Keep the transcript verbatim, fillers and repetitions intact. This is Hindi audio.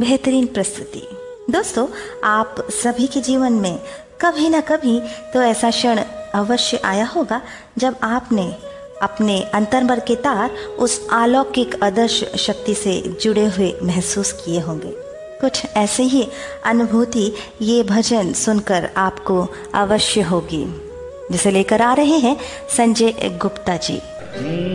बेहतरीन प्रस्तुति। दोस्तों, आप सभी के जीवन में कभी ना कभी तो ऐसा क्षण अवश्य आया होगा जब आपने अपने अंतर्मन के तार उस अलौकिक आदर्श शक्ति से जुड़े हुए महसूस किए होंगे। कुछ ऐसे ही अनुभूति ये भजन सुनकर आपको अवश्य होगी, जिसे लेकर आ रहे हैं संजय गुप्ता जी।